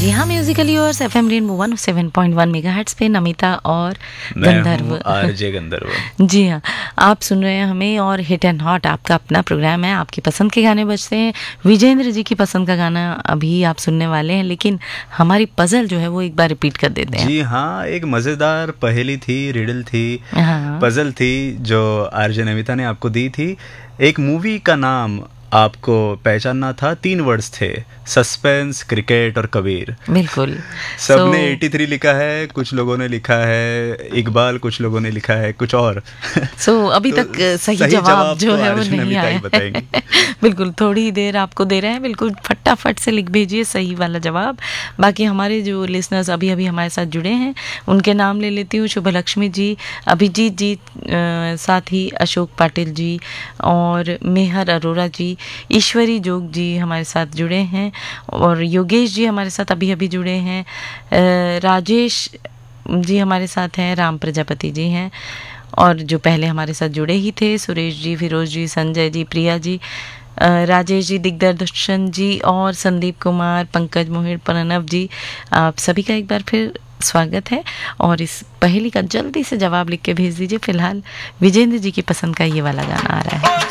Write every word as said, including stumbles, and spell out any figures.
जी हाँ, म्यूजिकली और F M rainbow one seven point one megahertz पे नमिता और गंधर्व आरजे गंधर्व। जी हाँ, आप सुन रहे हैं हमें और हिट एंड हॉट आपका अपना प्रोग्राम है। आपकी पसंद के गाने बजते हैं। विजेंद्र जी की पसंद का गाना अभी आप सुनने वाले हैं, लेकिन हमारी पजल जो है वो एक बार रिपीट कर देते हैं। जी हाँ, एक मज़ेदार पहेली थी, रिडल थी, हाँ। पजल थी जो आरजे नमिता ने आपको दी थी। एक मूवी का नाम आपको पहचानना था, तीन वर्ड्स थे, सस्पेंस, क्रिकेट और कबीर। बिल्कुल। सबने so, तिरासी लिखा है, कुछ लोगों ने लिखा है इकबाल, कुछ लोगों ने लिखा है कुछ और। सो so, अभी तो तक सही, सही जवाब, जवाब जो तो है वो नहीं आया बताएंगे। बिल्कुल, थोड़ी देर आपको दे रहे हैं, बिल्कुल फटाफट से लिख भेजिए सही वाला जवाब। बाकी हमारे जो लिसनर्स अभी अभी हमारे साथ जुड़े हैं उनके नाम ले लेती हूँ। शुभलक्ष्मी जी, अभिजीत जी, साथ ही अशोक पाटिल जी और मेहर अरोरा जी, ईश्वरी जोग जी हमारे साथ जुड़े हैं और योगेश जी हमारे साथ अभी अभी जुड़े हैं। राजेश जी हमारे साथ हैं, राम प्रजापति जी हैं और जो पहले हमारे साथ जुड़े ही थे, सुरेश जी, फिरोज जी, संजय जी, प्रिया जी, राजेश जी, दिग्दर्शन जी और संदीप कुमार, पंकज मोहित, प्रणव जी, आप सभी का एक बार फिर स्वागत है। और इस पहेली का जल्दी से जवाब लिख के भेज दीजिए। फिलहाल विजेंद्र जी की पसंद का ये वाला गाना आ रहा है।